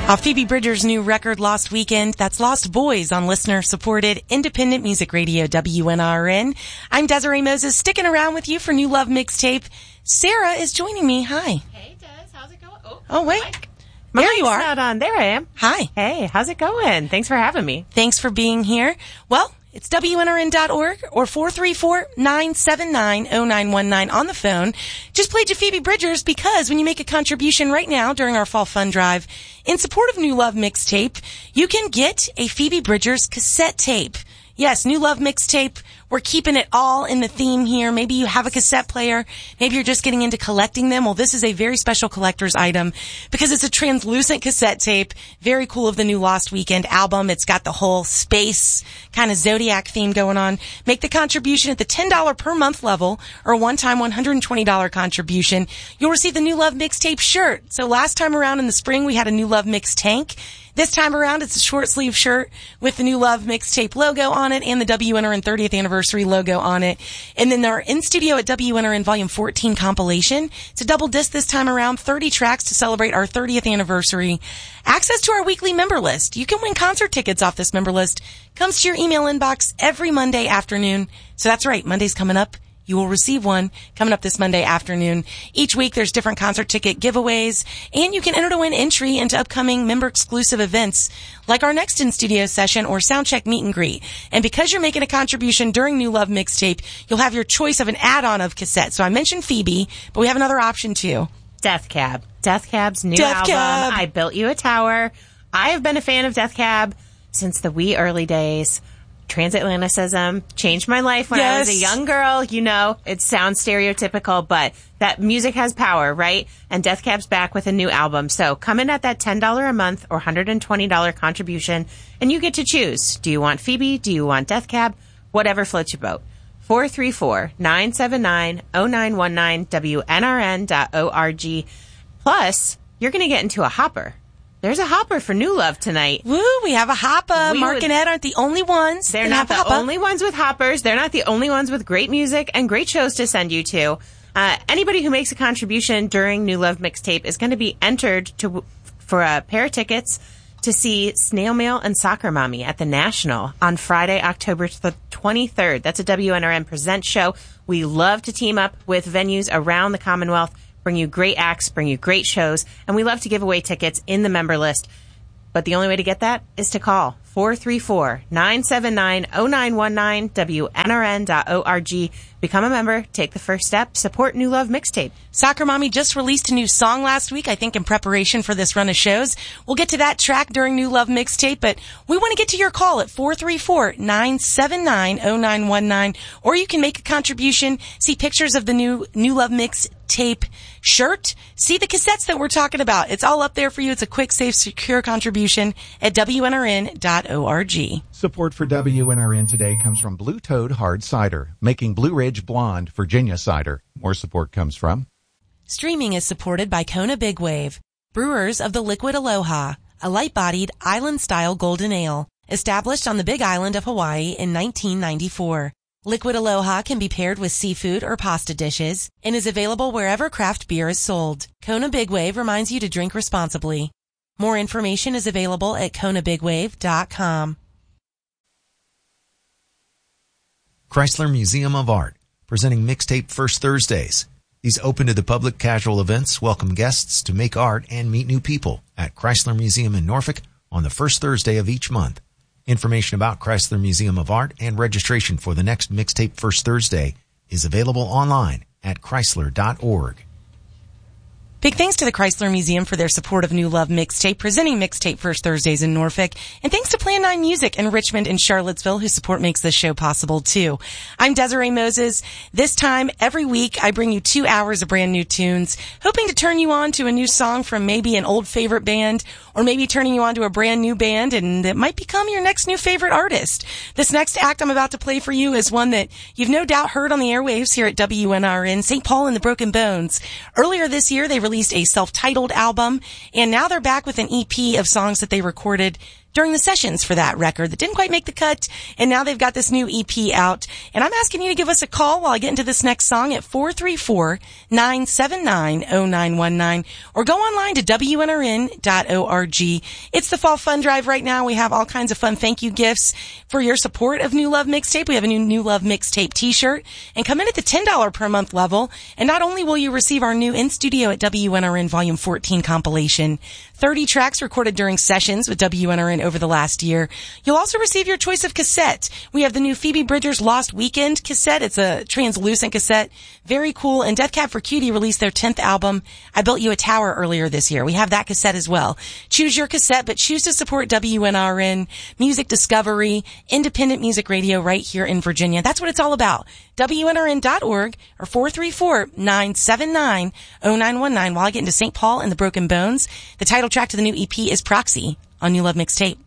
Phoebe Bridgers' new record, Lost Weekend. That's Lost Boys on listener-supported independent music radio, WNRN. I'm Desiree Moses, sticking around with you for New Love Mixtape. Sarah is joining me. Hi. Hey, Des. How's it going? Oh wait. There you are. Not on. There I am. Hi. Hey, how's it going? Thanks for having me. Thanks for being here. Well, it's WNRN.org or 434-979-0919 on the phone. Just played you Phoebe Bridgers because when you make a contribution right now during our Fall Fun Drive in support of New Love Mixtape, you can get a Phoebe Bridgers cassette tape. Yes, New Love Mixtape. We're keeping it all in the theme here. Maybe you have a cassette player. Maybe you're just getting into collecting them. Well, this is a very special collector's item because it's a translucent cassette tape. Very cool of the new Lost Weekend album. It's got the whole space kind of Zodiac theme going on. Make the contribution at the $10 per month level or a one-time $120 contribution. You'll receive the New Love Mixtape shirt. So last time around in the spring, we had a New Love Mix tank. This time around, it's a short sleeve shirt with the New Love Mixtape logo on it and the WNRN 30th anniversary logo on it. And then our In Studio at WNRN Volume 14 compilation. It's a double disc this time around, 30 tracks to celebrate our 30th anniversary. Access to our weekly member list. You can win concert tickets off this member list. Comes to your email inbox every Monday afternoon. So that's right, Monday's coming up. You will receive one coming up this Monday afternoon. Each week there's different concert ticket giveaways, and you can enter to win entry into upcoming member-exclusive events like our next in-studio session or soundcheck meet and greet. And because you're making a contribution during New Love Mixtape, you'll have your choice of an add-on of cassette. So I mentioned Phoebe, but we have another option too. Death Cab. Death Cab's new album, I Built You a Tower. I have been a fan of Death Cab since the wee early days. Transatlanticism changed my life when I was a young girl. You know, it sounds stereotypical, but that music has power, right? And Death Cab's back with a new album. So come in at that $10 a month or $120 contribution, and you get to choose. Do you want Phoebe? Do you want Death Cab? Whatever floats your boat. 434-979-0919, WNRN.org. Plus, you're going to get into a hopper. There's a hopper for New Love tonight. Woo, we have a hopper. Mark and Ed aren't the only ones. They're not the only ones with hoppers. They're not the only ones with great music and great shows to send you to. Anybody who makes a contribution during New Love Mixtape is going to be entered for a pair of tickets to see Snail Mail and Soccer Mommy at the National on Friday, October the 23rd. That's a WNRN Present show. We love to team up with venues around the Commonwealth, bring you great acts, bring you great shows, and we love to give away tickets in the member list. But the only way to get that is to call 434-979-0919, WNRN.org. Become a member, take the first step, support New Love Mixtape. Soccer Mommy just released a new song last week, I think in preparation for this run of shows. We'll get to that track during New Love Mixtape, but we want to get to your call at 434-979-0919, or you can make a contribution, see pictures of the new Love Mixtape shirt, see the cassettes that we're talking about. It's all up there for you. It's a quick, safe, secure contribution at WNRN.org. Support for WNRN today comes from Blue Toad Hard Cider, making Blue Ridge Blonde Virginia cider. More support comes from... Streaming is supported by Kona Big Wave, brewers of the Liquid Aloha, a light-bodied, island-style golden ale, established on the Big Island of Hawaii in 1994. Liquid Aloha can be paired with seafood or pasta dishes and is available wherever craft beer is sold. Kona Big Wave reminds you to drink responsibly. More information is available at KonaBigWave.com. Chrysler Museum of Art, presenting Mixtape First Thursdays. These open to the public casual events welcome guests to make art and meet new people at Chrysler Museum in Norfolk on the first Thursday of each month. Information about Chrysler Museum of Art and registration for the next Mixtape First Thursday is available online at chrysler.org. Big thanks to the Chrysler Museum for their support of New Love Mixtape, presenting Mixtape First Thursdays in Norfolk. And thanks to Plan 9 Music in Richmond and Charlottesville, whose support makes this show possible, too. I'm Desiree Moses. This time, every week, I bring you 2 hours of brand new tunes, hoping to turn you on to a new song from maybe an old favorite band, or maybe turning you on to a brand new band, and it might become your next new favorite artist. This next act I'm about to play for you is one that you've no doubt heard on the airwaves here at WNRN, St. Paul and the Broken Bones. Earlier this year, they released a self-titled album, and now they're back with an EP of songs that they recorded during the sessions for that record that didn't quite make the cut, and now they've got this new EP out. And I'm asking you to give us a call while I get into this next song at 434-979-0919, or go online to WNRN.org. It's the Fall Fun Drive right now. We have all kinds of fun thank you gifts for your support of New Love Mixtape. We have a new Love Mixtape t-shirt, and come in at the $10 per month level. And not only will you receive our new In Studio at WNRN Volume 14 compilation, 30 tracks recorded during sessions with WNRN over the last year, you'll also receive your choice of cassette. We have the new Phoebe Bridgers Lost Weekend cassette. It's a translucent cassette. Very cool. And Death Cab for Cutie released their 10th album, I Built You a Tower, earlier this year. We have that cassette as well. Choose your cassette, but choose to support WNRN, music discovery, independent music radio right here in Virginia. That's what it's all about. WNRN.org or 434-979-0919. While I get into St. Paul and the Broken Bones, the title track to the new EP is Proxy on New Love Mixtape.